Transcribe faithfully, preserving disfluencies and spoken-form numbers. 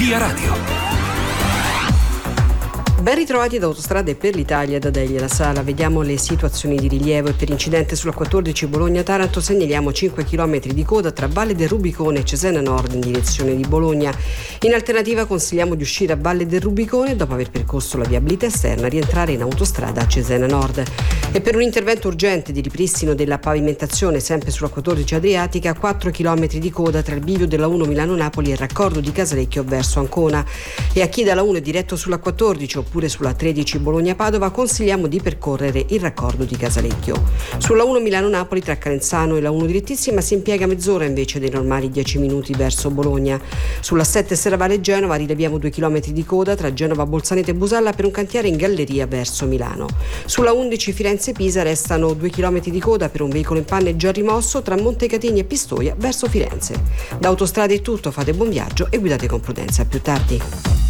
Via Radio. Ben ritrovati ad Autostrade per l'Italia da Delia La Sala. Vediamo le situazioni di rilievo e per incidente sulla quattordici Bologna-Taranto segnaliamo cinque chilometri di coda tra Valle del Rubicone e Cesena Nord in direzione di Bologna. In alternativa consigliamo di uscire a Valle del Rubicone e dopo aver percorso la viabilità esterna rientrare in autostrada a Cesena Nord. E per un intervento urgente di ripristino della pavimentazione sempre sulla quattordici Adriatica, quattro chilometri di coda tra il bivio della uno Milano-Napoli e il raccordo di Casalecchio verso Ancona. E a chi dalla uno è diretto sulla quattordici oppure sulla tredici Bologna-Padova consigliamo di percorrere il raccordo di Casalecchio. Sulla uno Milano-Napoli tra Calenzano e la uno direttissima si impiega mezz'ora invece dei normali dieci minuti verso Bologna. Sulla sette Serravalle-Genova rileviamo due chilometri di coda tra Genova, Bolzaneto e Busalla per un cantiere in galleria verso Milano. Sulla undici Firenze-Pisa restano due chilometri di coda per un veicolo in panne già rimosso tra Montecatigni e Pistoia verso Firenze. Da Autostrade è tutto, fate buon viaggio e guidate con prudenza. A più tardi.